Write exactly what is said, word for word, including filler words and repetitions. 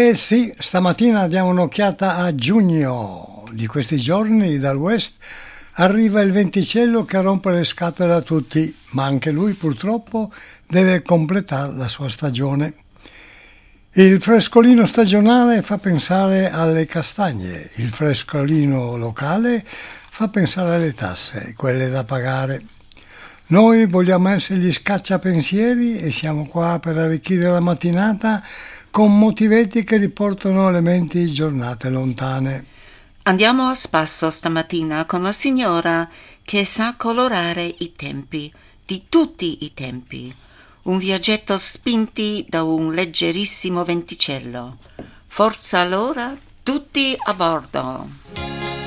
Eh sì, stamattina diamo un'occhiata a giugno. Di questi giorni dal West arriva il venticello che rompe le scatole a tutti, ma anche lui purtroppo deve completare la sua stagione. Il frescolino stagionale fa pensare alle castagne, il frescolino locale fa pensare alle tasse, quelle da pagare. Noi vogliamo essere gli scacciapensieri e siamo qua per arricchire la mattinata con motivetti che riportano alle menti giornate lontane. Andiamo a spasso stamattina con la signora che sa colorare i tempi, di tutti i tempi. Un viaggetto spinti da un leggerissimo venticello. Forza allora, tutti a bordo!